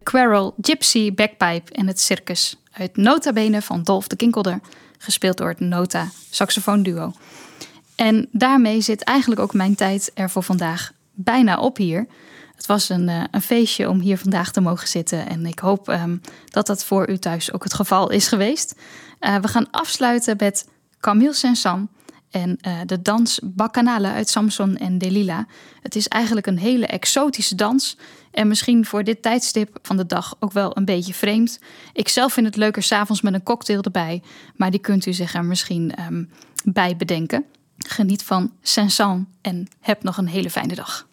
Quarrel, Gypsy, Bagpipe en het Circus uit Nota Bene van Dolf de Kinkelder, gespeeld door het Nota saxofoonduo. En daarmee zit eigenlijk ook mijn tijd er voor vandaag bijna op hier. Het was een feestje om hier vandaag te mogen zitten en ik hoop dat dat voor u thuis ook het geval is geweest. We gaan afsluiten met Camille Saint-Saëns en de dans Bacchanale uit Samson en Delilah. Het is eigenlijk een hele exotische dans en misschien voor dit tijdstip van de dag ook wel een beetje vreemd. Ik zelf vind het leuker 's avonds met een cocktail erbij, maar die kunt u zich er misschien bij bedenken. Geniet van Saint-Saëns en heb nog een hele fijne dag.